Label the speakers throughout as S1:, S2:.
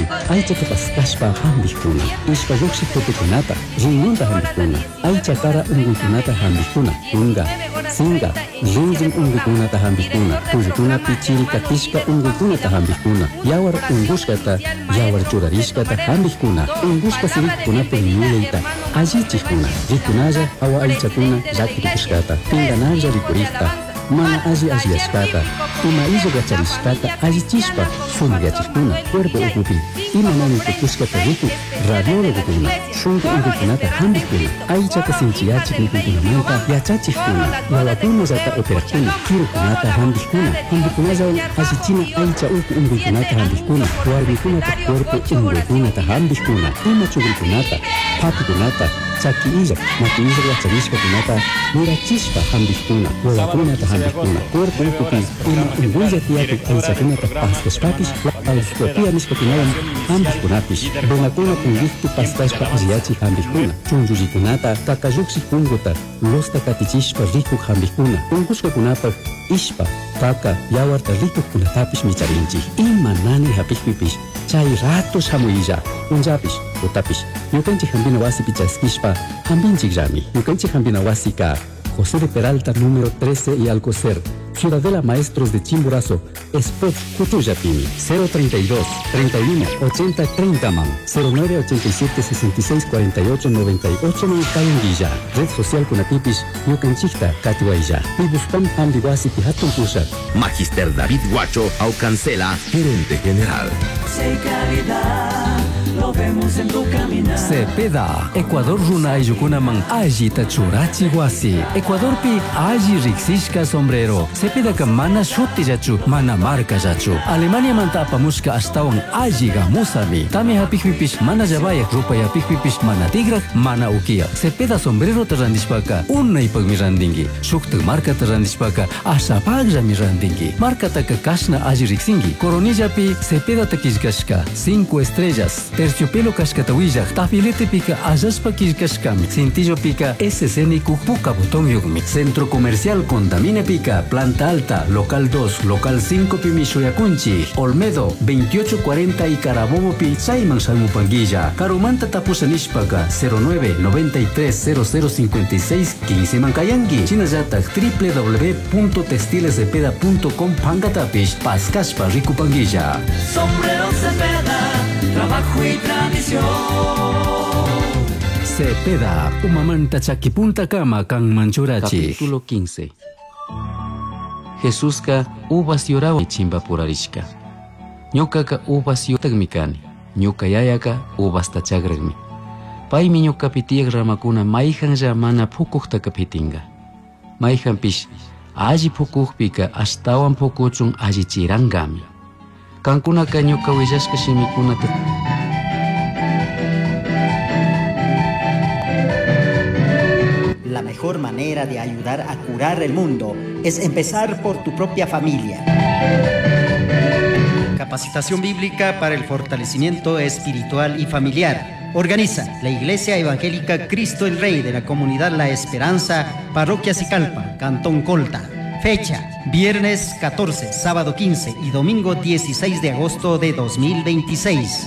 S1: Chaypi, aychata paskashpa hambikuna, ishpa lluqsi putukunata, rinunta hambikuna, aycha kara ungukunata hambikuna, unga, singa, rinrin ungukunata hambikuna, kuyukuna pichiri katishka ungukunata hambikuna, yawar ungushkata, yawar churarishkata hambikuna, ungushka sirikkunapa ñuleita, allichikuna, rikunalla awa aychakuna llakirikushkata, pinganalla rikurikta, mana alliashkata, ima illagacharishkata allichishpa, sunagachikuna, cuerpo ukupi, ima nani tukushkata riku, radiologokuna, shunku ungukunata hambikuna, aychata sinchiyachik nukunkunamanta yachachikuna, wawakuna zata operakuna, kirukunata hambikuna, hambikunalla allichina aycha uku ungukunata hambikuna, warmikunata cuerpo ungukunata hambikuna, ima chugrikunata, patikunata, chaki illak, maki illak yacharishkakunata, mirachishpa hambikuna, wawakunata hambikuna, cuerpo ukupi, ima ungulla tiyatik aychakunata paskashpapish, alskopia nishpakunawan hambikunapish, runakuna kunguqtu paskashpa alliyachi hambikuna, chunllullikunata, kakayuqsi kunguta, losta katichishpa rikuq hambikuna, ungushkakunapa ishpa, kaka, yawarta rikuqkunatapish micharinchik, ima nani hapikpipish, chay ratos hamuyilla, unllapish, utapish, ñukanchik hambina wasipi chaskishpa, hambinchik llami, ñukanchik hambina wasika, José de Peralta número 13 y Alcocer, Ciudadela Maestros de Chimborazo, Spot Cutuyapimi, 032 31 80 30 man, 0987 66 48 98 Cayanguilla, Red Social Kunatipish, Yucanchicta, Catuaya, Pibuspam Ambiguasi Pihatun Pushat.
S2: Magister David Guacho Aucancela, gerente general.
S3: Lo vemos en tu caminar.
S4: Cepeda, Ecuador runa ayukunaman aji tachurachi guasi. Ecuador pi aji riksishka sombrero. Cepeda ka mana shuti jachu, mana marca jachu. Alemania manta apamushka astawan aji gamusami. Tami hapikpipish mana jabayak, rupa yapikpipish mana tigrak, mana ukia. Cepeda sombrero tarandishpaka, unay pagmirandingi. Shukta marca tarandishpaka, asapag jamirandingi. Marca taka kashna aji riksingi. Coronilla pi Cepeda takishkashka, 5 estrellas. Terciopelo kashkatawillak, tapilete pica ayaspa kishkashkami, cintillo pica SCN Kupuka botón yugmi. Centro Comercial Condamine pica, planta alta, local 2, local 5 Pimishoyakunchi, Olmedo, 2840 y Carabobo pi Saiman Salmupanguilla, Carumanta Tapusanishpaka, 09 93 0056 15 Mancayangi, Chinayatak www.textilescepeda.com Pangatapish, Pascashpa Ricupanguilla.
S3: Sombrero Cepeda, trabajo y tradición.
S4: Cepeda, umamanta chakipunta kama kan manchurachi. Capítulo 15. Jesuska uvas lloraba chimba purarishka. Ñukaka uvas yotagmikani. Ñuka yayaka uvas tachagragmi. Paymi ñuka pitiyak ramakuna mayhan mana pukukta kapitinga. Mayhan pish aji pukukpika ashtawan pukuchun aji chirangami. Kankunaka ñuka willashka shimikunata.
S5: La mejor manera de ayudar a curar el mundo es empezar por tu propia familia.
S6: Capacitación bíblica para el fortalecimiento espiritual y familiar. Organiza la Iglesia Evangélica Cristo el Rey de la Comunidad La Esperanza, Parroquia Sicalpa, Cantón Colta. Fecha: viernes 14, sábado 15 y domingo 16 de agosto de 2026.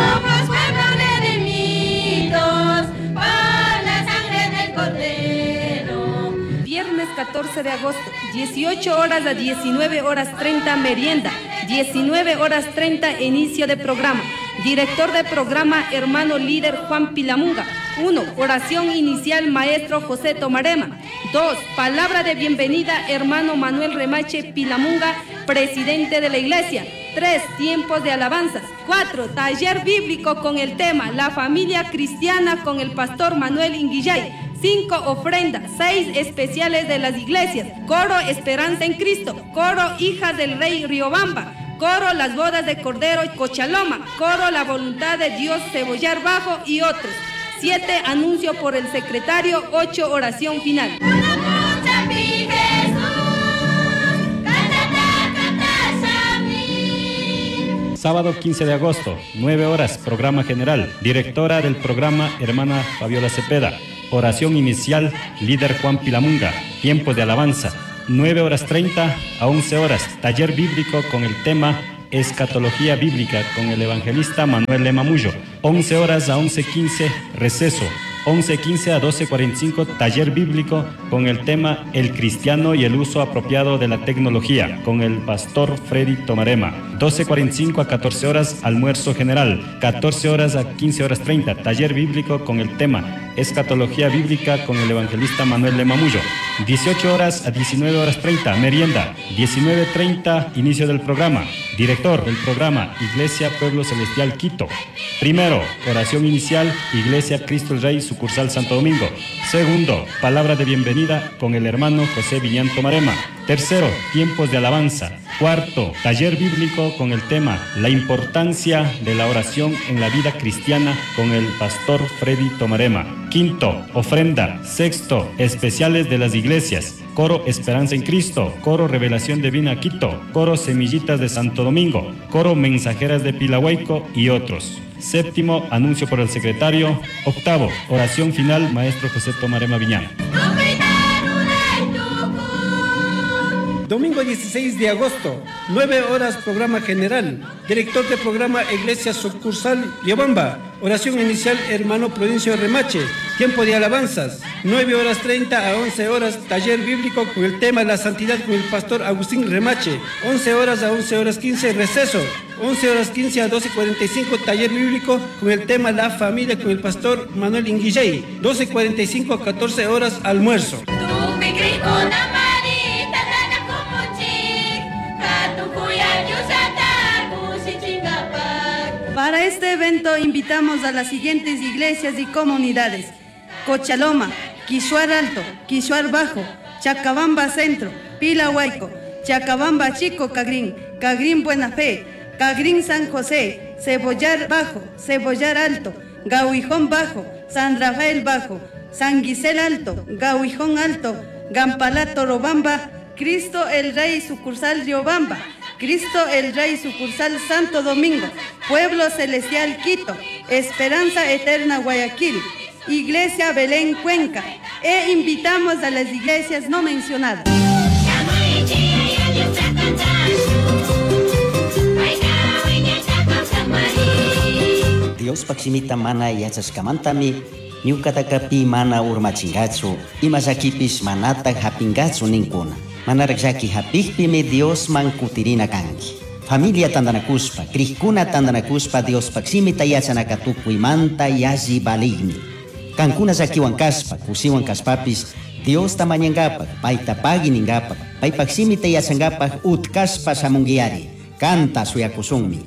S7: Viernes 14 de agosto, 18 horas a 19 horas 30 merienda, 19 horas 30 inicio de programa. Director de programa, hermano líder Juan Pilamunga. 1. Oración inicial, maestro José Tomarema. 2. Palabra de bienvenida, hermano Manuel Remache Pilamunga, presidente de la iglesia. 3. Tiempos de alabanzas. 4. Taller bíblico con el tema La familia cristiana con el pastor Manuel Inguillay. 5. Ofrenda. 6. Especiales de las iglesias. Coro Esperanza en Cristo. Coro Hijas del Rey Riobamba. Coro Las Bodas de Cordero y Cochaloma. Coro La Voluntad de Dios Cebollar Bajo y otros. 7. Anuncio por el secretario. 8. Oración final.
S8: Sábado 15 de agosto, 9 horas, programa general. Directora del programa, hermana Fabiola Cepeda. Oración inicial, líder Juan Pilamunga. Tiempo de alabanza, 9 horas 30 a 11 horas. Taller bíblico con el tema Escatología Bíblica con el evangelista Manuel Lema Mullo. 11 horas a 11:15, receso. 11:15 a 12:45, taller bíblico con el tema El cristiano y el uso apropiado de la tecnología, con el pastor Freddy Tomarema. 12:45 a 14 horas, almuerzo general. 14 horas a 15 horas 30, taller bíblico con el tema Escatología Bíblica con el evangelista Manuel Lema Mullo. 18 horas a 19 horas 30, merienda. 19:30, inicio del programa. Director del programa, Iglesia Pueblo Celestial Quito. Primero, oración inicial, Iglesia Cristo el Rey, sucursal Santo Domingo. Segundo, palabra de bienvenida con el hermano José Viñán Tomarema. Tercero, tiempos de alabanza. Cuarto, taller bíblico con el tema La importancia de la oración en la vida cristiana con el pastor Freddy Tomarema. Quinto, ofrenda. Sexto, especiales de las iglesias. Coro Esperanza en Cristo, Coro Revelación Divina Quito, Coro Semillitas de Santo Domingo, Coro Mensajeras de Pilahuayco y otros. Séptimo, anuncio por el secretario. Octavo, oración final, maestro José Tomarema Viñán.
S9: Domingo 16 de agosto, 9 horas, programa general. Director de programa, Iglesia Sucursal Riobamba. Oración inicial, hermano Prudencio Remache. Tiempo de alabanzas, 9 horas 30 a 11 horas, taller bíblico con el tema La Santidad con el pastor Agustín Remache. 11 horas a 11 horas 15, receso. 11 horas 15 a 12:45, taller bíblico con el tema La Familia con el pastor Manuel Inguillay. 12:45 a 14 horas, almuerzo.
S7: Para este evento invitamos a las siguientes iglesias y comunidades: Cochaloma, Quishuar Alto, Quishuar Bajo, Chacabamba Centro, Pilahuayco, Chacabamba Chico Cagrín, Cagrín Buena Fe, Cagrín San José, Cebollar Bajo, Cebollar Alto, Gauijón Bajo, San Rafael Bajo, San Guisel Alto, Gauijón Alto, Gampalato Robamba, Cristo el Rey sucursal Riobamba, Cristo el Rey sucursal Santo Domingo, Pueblo Celestial Quito, Esperanza Eterna Guayaquil, Iglesia Belén Cuenca, e invitamos a las iglesias no mencionadas.
S5: Dios paksimita mana yachaskamantami ñukatakapi mana urmachingachu imasakipis manata hapingachu ninkuna. Manarjaki hapikpimi Dios man kutirina kanki. Familia tandanakuspa, krikuna tandanakuspa Dios paksimita yachanakatukuymanta yaji baligni. Kankuna zakiwan kaspa, kusiwan kaspapis Dios tamañangapak, paita paginingapak, pay paksimita yachangapak utkaspa samungiari. Canta suyakusunmi.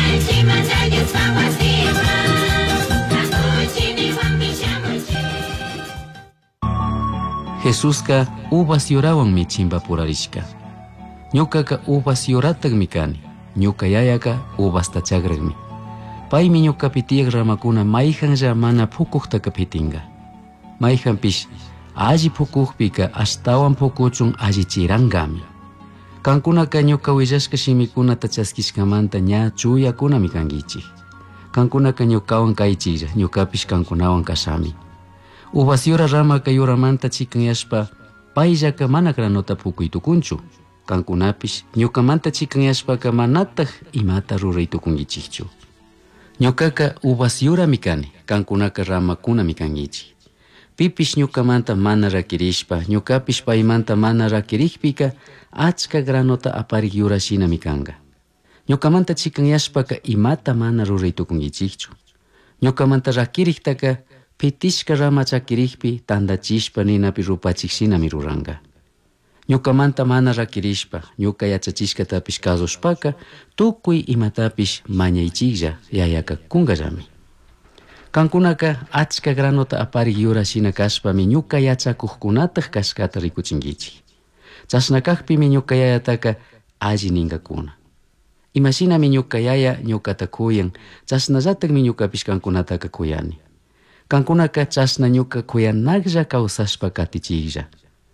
S4: Jesuska uvas llorawan mi chimba purarishka. Ñukaka uvas lloratag mi kani. Ñuka yayaka uvas tachagragmi. Paymi ñukapi tiyag ramakuna mayjanja mana phukuqta kapitinga. Mayjanpish alli phukuqpika ashtawan phukuchun allichirangami. Kankunaka ñuka willashka shimikunata chaskishkamanta ña chuyakunami kankichik. Kankunaka ñukawan kaychiklla, ñukapish kankunawan kashami. Uvas yura ramaka yuramanta chikanyashpa payllaka mana granota pukuytukunchu. Kankunapish ñukamanta chikanyashpaka manataq imata ruraytukunkichikchu. Ñukaka uvas yurami kani, kankunaka ramakunami kankichik. Pipish ñukamanta mana rakirishpa, ñukapish paymanta mana rakirikpika achka granota aparik yurashinami kanga. Ñukamanta chikanyashpaka imata mana ruraytukunkichikchu. Ñukamanta rakiriktaka pitishka rama chakirikpi tandachishpa ninapi rupachiksinami ruranga. Ñukamanta mana rakirishpa, ñuka yachachishkatapish kazushpaka tukuy imatapish mañaychiklla yayaka kungallami. Kankunaka achka granota aparik yurashina kashpami ñuka yachakuqkunataq kashkata rikuchinkichik. Chashnakaqpimi ñuka yayataka alli ninkakuna. Imashinami ñuka yaya ñukata kuyan, chashnallataqmi ñukapish kankunataka kuyani. Kankunaka chasna ñuka kuyanaklla kawsashpa katichiklla.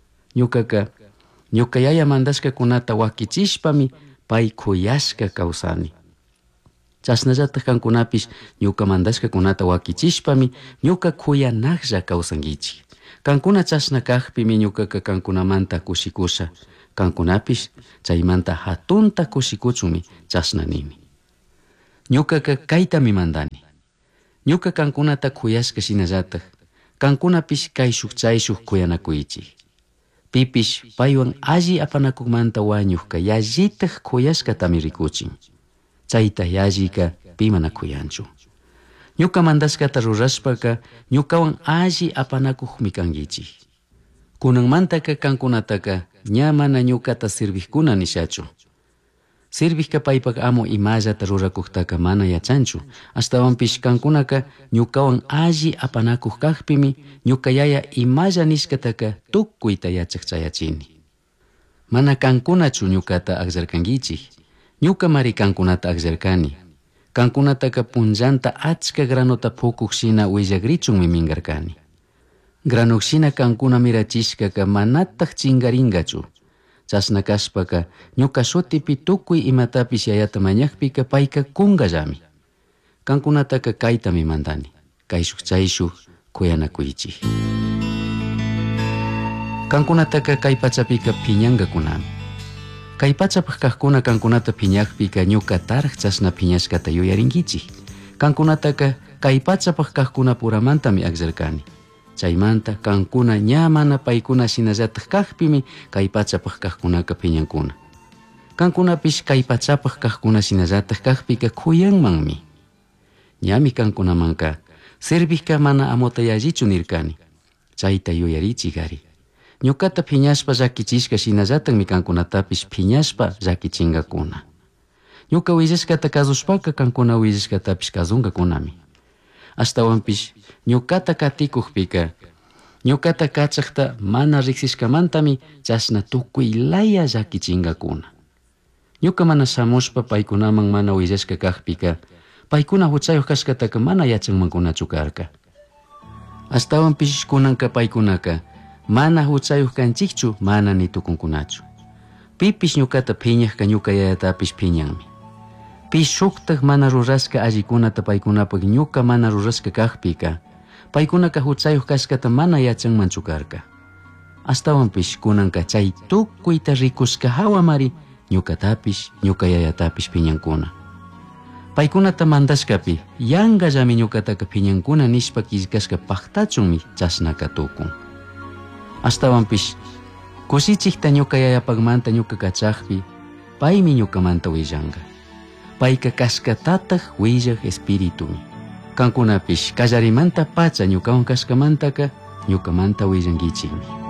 S4: Ñuka yaya mandashkakunata wakichishpami pay kuyashka kawsani. Chasnallataq kankunapish ñuka mandashkakunata wakichishpami ñuka kuyanaklla kawsankichik. Kankuna chasna kaqpimi ñukaka kankunamanta kushikusha,
S1: Kankunapish chaymanta hatunta kushikuchumi chasnanimi. Ñukaka kaytami mandani. Ñuka kankunata kuyashka shinallatak kankunapish kay shuk chay shuk kuyanakuychik. Pipish paywan alli apanakuqmanta wañuqka yallitak kuyashkatami rikuchin. Chayta yallika pimana kuyanchu. Ñuka mandashkata rurashpaka ñukawan alli apanakuqmi kankichik. Kunanmantaka kankunataka ña mana ñukata sirviqkuna nishachu. Sirviqka paypak amo imallata rurakuqtaka mana yachanchu. Ashtawanpish kankunaka ñukawan alli apanakuq kaqpimi ñuka yaya imalla nishkataka tukuyta yachaqchayachini. Mana kankunachu ñukata aqllarkankichik. Ñuka mari kankunata aqllarkani. Kankunataka punllanta achka granota phukuqshina willagrichunmi mingarkani. Granuqshina kankuna mirachishkaka manataq chingaringachu. Chasna kashpaka ñuka shutipi tukuy imatapish yayata mañaqpika payka kungallami. Kankunataka kaytami mandani. Kayshuk chayshuk kuyanakuychik. Kankunataka kay pachapika phiñangakunami. Kay pachapaq kaqkuna kankunata phiñaqpika ñuka taraq chasna phiñashkata yuyarinkichik. Kankunataka kay pachapaq kaqkuna puramantami aqllarkani. Chaymanta kankuna ña mana paykuna shinallatak kaqpimi kay pachapaq kaqkunaka phiñankuna. Kankunapish kay pachapaq kaqkuna shinallatak kaqpika kuyanmanmi. Ñami kankunamanka serviqka mana amota yallichu nirkani. Chayta yuyarichik ari. Ñukata phiñashpa llakichishka shinallatakmi kankunatapish phiñashpa llakichinkakuna. Ñuka willashkata kazushpaka kankuna willashkatapish kazunkakunami. Ashtawanpish ñukata katikuqpika ñukata kachaqta mana riqsishkamantami chasna tukuy laya llakichinkakuna. Ñuka mana shamushpa paykunaman mana willashka kaqpika paykuna huchayuq kashkataka mana yachanmankunachu karka. Ashtawanpish kunanka paykunaka mana huchayuq kanchikchu mana ni tukunkunachu. Pipish ñukata phiñaqka ñuka yayatapish phiñanmi. Pish shuktaq mana rurashka allikunata paykunapak ñuka mana rurashka kaqpika paykunaka huchayuq kashkata mana yachanmanchu karka. Ashtawanpish kunanka chay tukuyta rikushka hawamari ñukatapish ñuka yayatapish phiñankuna. Paykunata mandashkapi yanqallami ñukataka phiñankuna nishpa killkashka paqtachunmi chasnaka tukun. Ashtawanpish kushichikta ñuka yayapakmanta ñuka kachaqpi paymi ñukamanta willanqa. Payka kashkatataq willaq espiritumi. Kankunapish kallarimanta pacha ñukawan kashkamantaka ñukamanta willankichikmi.